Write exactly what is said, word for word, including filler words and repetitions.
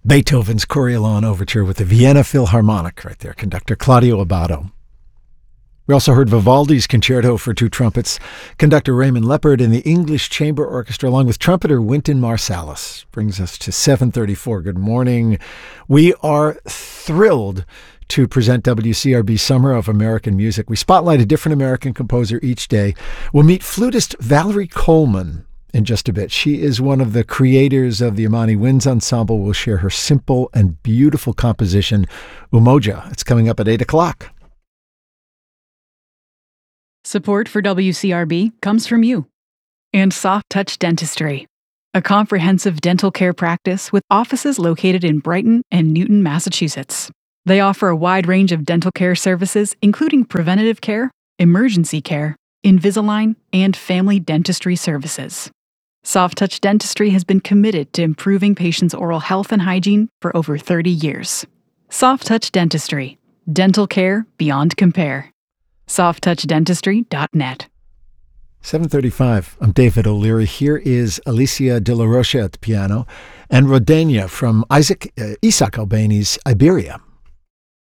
Beethoven's Coriolan Overture with the Vienna Philharmonic right there, conductor Claudio Abbado. We also heard Vivaldi's Concerto for Two Trumpets, conductor Raymond Leppard, and the English Chamber Orchestra, along with trumpeter Wynton Marsalis. Brings us to seven thirty-four. Good morning. We are thrilled to present W C R B Summer of American Music. We spotlight a different American composer each day. We'll meet flutist Valerie Coleman in just a bit. She is one of the creators of the Amani Winds Ensemble. We'll share her simple and beautiful composition, Umoja. It's coming up at eight o'clock. Support for W C R B comes from you and Soft Touch Dentistry, a comprehensive dental care practice with offices located in Brighton and Newton, Massachusetts. They offer a wide range of dental care services, including preventative care, emergency care, Invisalign, and family dentistry services. Soft Touch Dentistry has been committed to improving patients' oral health and hygiene for over thirty years. Soft Touch Dentistry, dental care beyond compare. soft touch dentistry dot net. seven thirty-five. I'm David O'Leary. Here is Alicia De La Rocha at the piano and Rodania from Isaac uh, Isaac Albeni's Iberia.